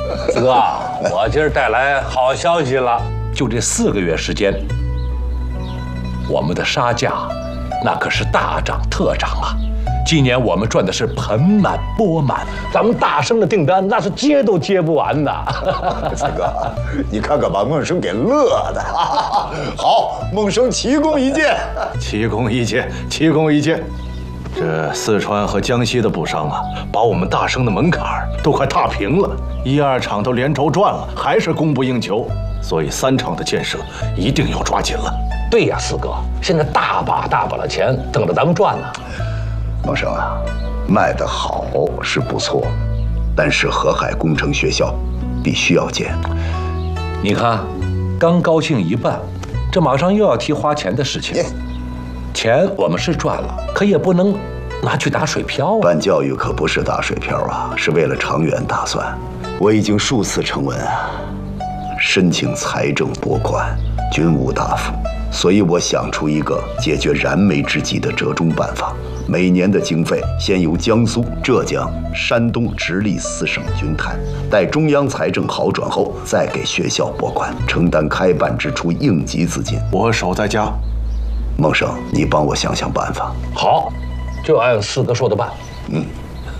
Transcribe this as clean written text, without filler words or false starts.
四哥，我今儿带来好消息了，就这4个月时间，我们的沙价那可是大涨特涨啊！今年我们赚的是盆满钵满，咱们大生的订单那是接都接不完的。 四哥，你看看把孟生给乐的。好，孟生齐功一件。 齐功一件，齐功一件。这四川和江西的布商啊，把我们大生的门槛都快踏平了，1、2场都连轴转了，还是供不应求。所以3场的建设一定要抓紧了。 对呀，四哥，现在大把的钱等着咱们赚呢。 孟生啊，卖得好是不错，但是河海工程学校必须要建。 你看，刚高兴一半，这马上又要提花钱的事情。钱我们是赚了，可也不能拿去打水漂啊。 办教育可不是打水漂啊，是为了长远打算。我已经数次呈文啊，申请财政拨款，均无答复。所以我想出一个解决燃眉之急的折中办法。每年的经费先由江苏、浙江、山东直隶4省均摊，待中央财政好转后，再给学校拨款，承担开办支出应急资金。 我守在家。 孟生，你帮我想想办法。 好，就按四哥说的办。 嗯。